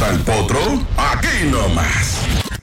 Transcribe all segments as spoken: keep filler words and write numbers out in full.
al potro? Aquí nomás.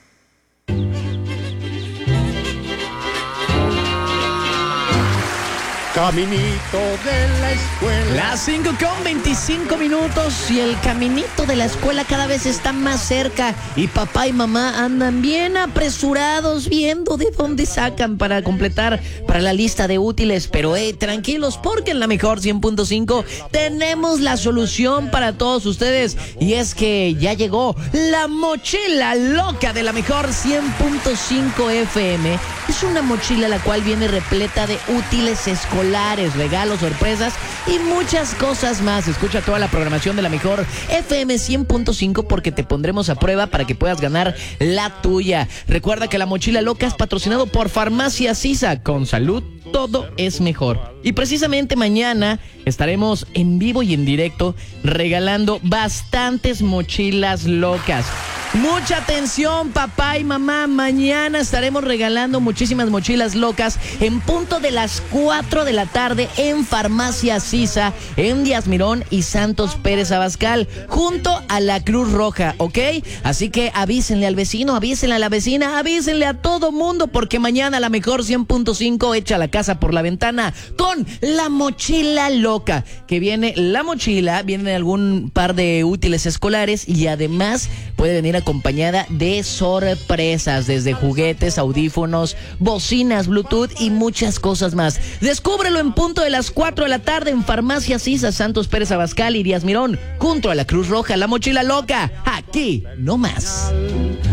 Caminito de la escuela. Las cinco con veinticinco minutos y el caminito de la escuela cada vez está más cerca y papá y mamá andan bien apresurados viendo de dónde sacan para completar para la lista de útiles. Pero hey, tranquilos, porque en la mejor cien punto cinco tenemos la solución para todos ustedes y es que ya llegó la mochila loca de la mejor cien punto cinco F M. Es una mochila la cual viene repleta de útiles escolares, regalos, sorpresas y muchas cosas más. Escucha toda la programación de la mejor F M cien punto cinco porque te pondremos a prueba para que puedas ganar la tuya. Recuerda que la mochila loca es patrocinado por Farmacia Sisa. Con salud todo es mejor. Y precisamente mañana estaremos en vivo y en directo regalando bastantes mochilas locas. Mucha atención, papá y mamá. Mañana estaremos regalando muchísimas mochilas locas en punto de las cuatro de la tarde en Farmacia Sisa, en Díaz Mirón y Santos Pérez Abascal, junto a la Cruz Roja, ¿ok? Así que avísenle al vecino, avísenle a la vecina, avísenle a todo mundo, porque mañana la mejor cien punto cinco echa la casa por la ventana con la mochila loca. Que viene la mochila, viene algún par de útiles escolares y además puede venir acompañada de sorpresas, desde juguetes, audífonos, bocinas Bluetooth y muchas cosas más. Descúbrelo en punto de las cuatro de la tarde en Farmacia Sisa, Santos Pérez Abascal y Díaz Mirón, junto a la Cruz Roja. La mochila loca, aquí no más.